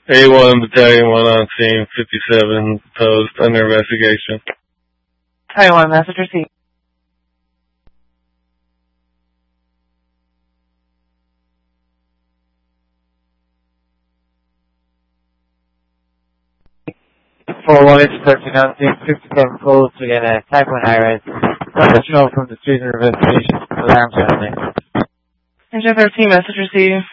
A1 Battalion 1 on scene, 57 posed under investigation. Taiwan, message received. For 113 on scene, 57 posed to get a type 1 high-rise. Let us know from the street investigation. Alarm sounding. Engine 13, message received.